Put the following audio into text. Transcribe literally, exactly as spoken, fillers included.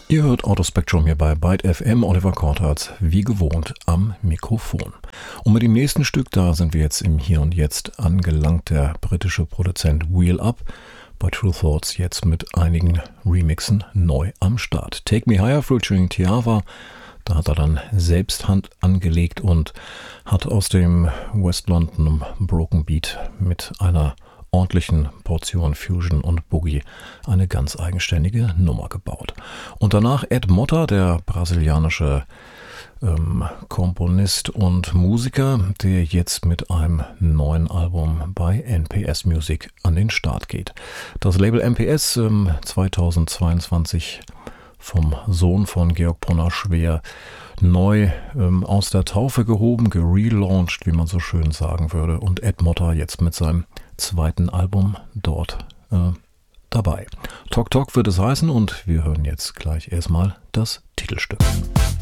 Ihr hört Autospectrum hier bei Byte F M, Oliver Kortarz, wie gewohnt am Mikrofon. Und mit dem nächsten Stück, da sind wir jetzt im Hier und Jetzt angelangt, der britische Produzent Wheel Up, bei True Thoughts jetzt mit einigen Remixen neu am Start. Take Me Higher featuring Tiava, da hat er dann selbst Hand angelegt und hat aus dem West London Broken Beat mit einer ordentlichen Portion Fusion und Boogie eine ganz eigenständige Nummer gebaut. Und danach Ed Motta, der brasilianische ähm, Komponist und Musiker, der jetzt mit einem neuen Album bei N P S Music an den Start geht. Das Label N P S ähm, zweitausendzweiundzwanzig vom Sohn von Georg Brunner-Schwer neu ähm, aus der Taufe gehoben, gerelauncht, wie man so schön sagen würde. Und Ed Motta jetzt mit seinem zweiten Album dort äh, dabei. Tok Tok wird es heißen und wir hören jetzt gleich erstmal das Titelstück.